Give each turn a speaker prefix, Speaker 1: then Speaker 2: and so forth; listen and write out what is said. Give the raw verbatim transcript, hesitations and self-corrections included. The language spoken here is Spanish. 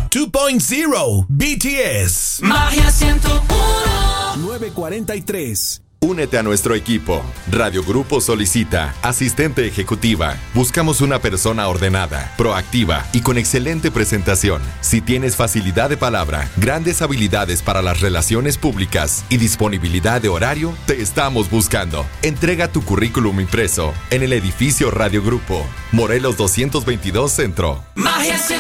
Speaker 1: dos punto cero B T S.
Speaker 2: Magia ciento uno.
Speaker 3: nueve cuarenta y tres.
Speaker 4: Únete a nuestro equipo. Radio Grupo solicita asistente ejecutiva. Buscamos una persona ordenada, proactiva y con excelente presentación. Si tienes facilidad de palabra, grandes habilidades para las relaciones públicas y disponibilidad de horario, te estamos buscando. Entrega tu currículum impreso en el edificio Radio Grupo, Morelos doscientos veintidós Centro.
Speaker 2: Magia